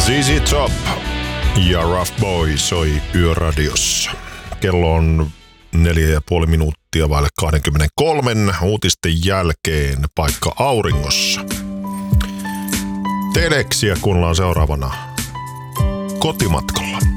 ZZ Top ja Rough Boy soi Yöradiossa. Kello on 4,5 minuuttia vaille 23 uutisten jälkeen paikka auringossa. Teleksiä kuunnellaan seuraavana kotimatkalla.